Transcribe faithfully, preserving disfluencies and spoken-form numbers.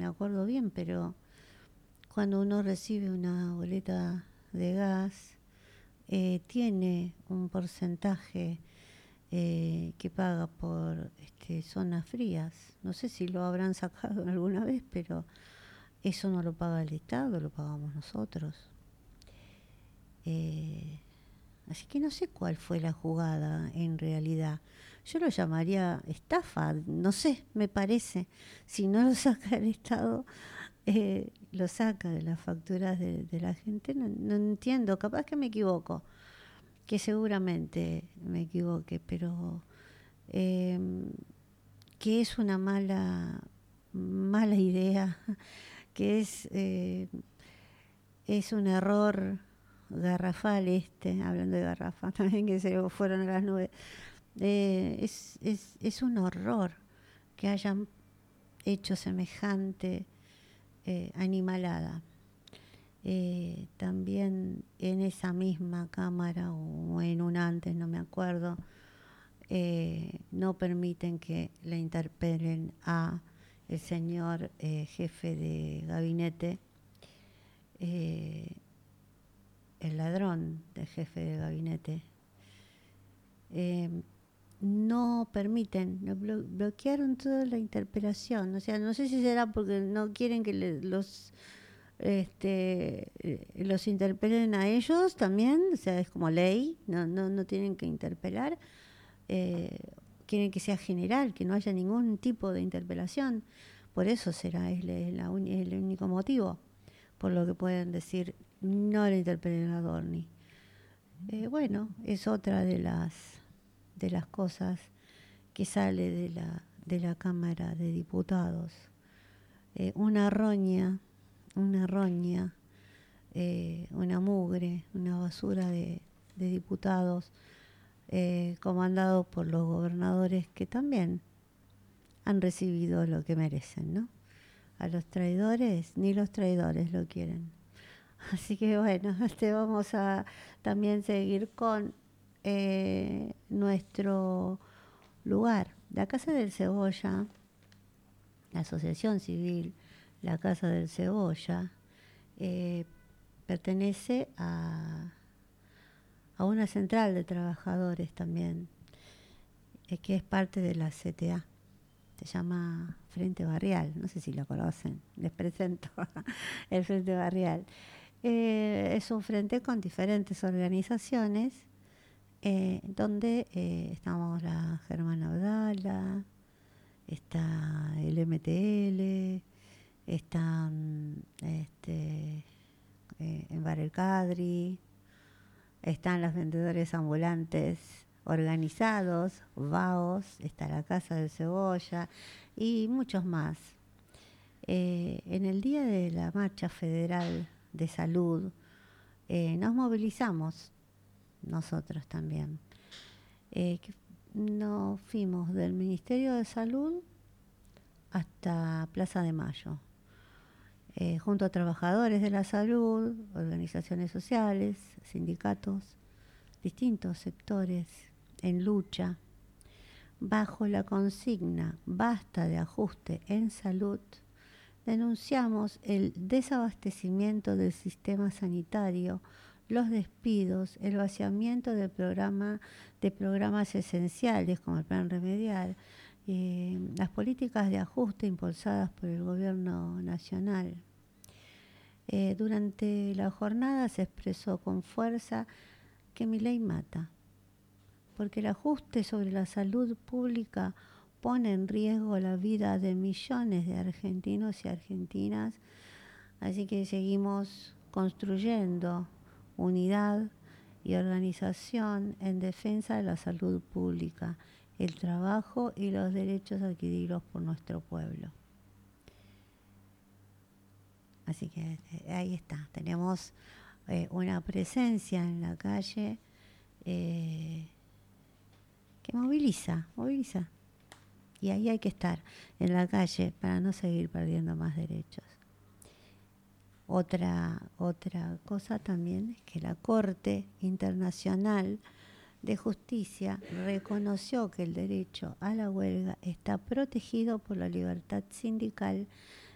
acuerdo bien, pero cuando uno recibe una boleta de gas, eh, tiene un porcentaje eh, que paga por este, zonas frías. No sé si lo habrán sacado alguna vez, pero eso no lo paga el Estado, lo pagamos nosotros. Eh, así que no sé cuál fue la jugada en realidad. Yo lo llamaría estafa, no sé, me parece. Si no lo saca el Estado, eh, lo saca de las facturas de, de la gente. No, no entiendo, capaz que me equivoco, que seguramente me equivoque, pero eh, que es una mala, mala idea, que es, eh, es un error garrafal este, hablando de garrafa también, que se fueron a las nubes. Eh, es, es, es un horror que hayan hecho semejante eh, animalada. Eh, también en esa misma cámara o en un antes, no me acuerdo, eh, no permiten que le interpelen a el señor eh, jefe de gabinete, eh, el ladrón del jefe de gabinete. Eh, no permiten, no blo- bloquearon toda la interpelación. O sea, no sé si será porque no quieren que le- los este eh, los interpelen a ellos también, o sea, es como ley, no, no, no tienen que interpelar, eh, quieren que sea general, que no haya ningún tipo de interpelación. Por eso será, es, la- es la uni- es el único motivo por lo que pueden decir no le interpelen a Dorni. Eh, bueno, es otra de las de las cosas que sale de la de la Cámara de Diputados. Eh, una roña, una roña, eh, una mugre, una basura de, de diputados eh, comandados por los gobernadores que también han recibido lo que merecen, ¿no? A los traidores, ni los traidores lo quieren. Así que bueno, este, vamos a también seguir con eh, nuestro lugar. La Casa del Cebolla, la Asociación Civil, la Casa del Cebolla, eh, pertenece a, a una central de trabajadores también, eh, que es parte de la C T A. Se llama Frente Barrial, no sé si lo conocen, les presento el Frente Barrial. Eh, es un frente con diferentes organizaciones, eh, donde eh, estamos la Germana Abdala, está el M T L, están este, eh, en Bar El Cadri, están los vendedores ambulantes organizados, vagos, está la Casa del Cebolla y muchos más. Eh, en el día de la Marcha Federal de Salud, eh, nos movilizamos nosotros también. Eh, que nos fuimos del Ministerio de Salud hasta Plaza de Mayo, eh, junto a trabajadores de la salud, organizaciones sociales, sindicatos, distintos sectores en lucha, bajo la consigna "Basta de ajuste en salud", denunciamos el desabastecimiento del sistema sanitario, los despidos, el vaciamiento del programa, de programas esenciales como el Plan Remedial, eh, las políticas de ajuste impulsadas por el gobierno nacional. Eh, durante la jornada se expresó con fuerza que Milei mata, porque el ajuste sobre la salud pública pone en riesgo la vida de millones de argentinos y argentinas. Así que seguimos construyendo unidad y organización en defensa de la salud pública, el trabajo y los derechos adquiridos por nuestro pueblo. Así que eh, ahí está, tenemos eh, una presencia en la calle eh, que moviliza, moviliza. Y ahí hay que estar, en la calle, para no seguir perdiendo más derechos. Otra, otra cosa también es que la Corte Internacional de Justicia reconoció que el derecho a la huelga está protegido por la libertad sindical